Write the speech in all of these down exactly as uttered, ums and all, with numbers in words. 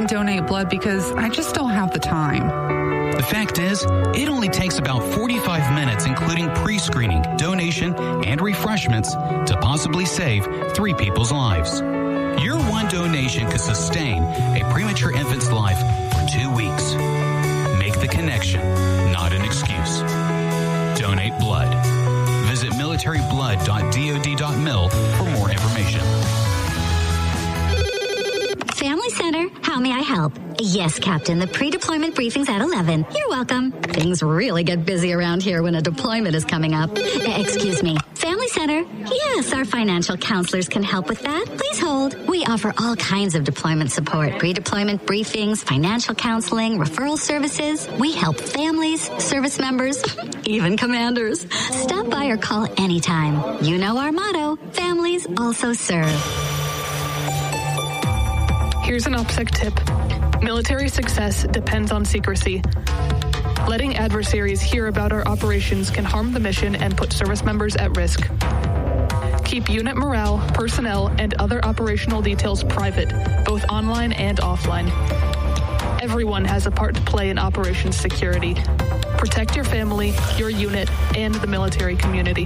didn't donate blood because I just don't have the time. The fact is, it only takes about forty-five minutes, including pre-screening, donation, and refreshments, to possibly save three people's lives. Your one donation could sustain a premature infant's life for two weeks. Make the connection, not an excuse. Donate blood. Visit military blood dot dod dot mil for more information. Family Center, how may I help? Yes, Captain, the pre-deployment briefing's at eleven. You're welcome. Things really get busy around here when a deployment is coming up. Uh, excuse me. Family Center? Yes, our financial counselors can help with that. Please hold. We offer all kinds of deployment support. Pre-deployment briefings, financial counseling, referral services. We help families, service members, even commanders. Stop by or call anytime. You know our motto, families also serve. Here's an OPSEC tip. Military success depends on secrecy. Letting adversaries hear about our operations can harm the mission and put service members at risk. Keep unit morale, personnel, and other operational details private, both online and offline. Everyone has a part to play in operations security. Protect your family, your unit, and the military community.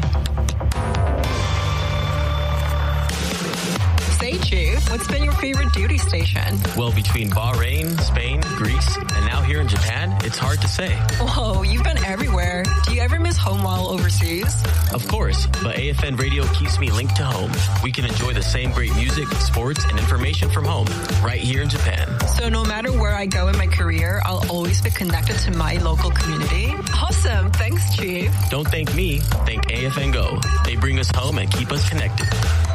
Say, Chief, what's been your favorite duty station? Well, between Bahrain, Spain, Greece, and now here in Japan, it's hard to say. Whoa, you've been everywhere. Do you ever miss home while overseas? Of course, but A F N Radio keeps me linked to home. We can enjoy the same great music, sports, and information from home, right here in Japan. So no matter where I go in my career, I'll always be connected to my local community? Awesome. Thanks, Chief. Don't thank me. Thank A F N Go. They bring us home and keep us connected.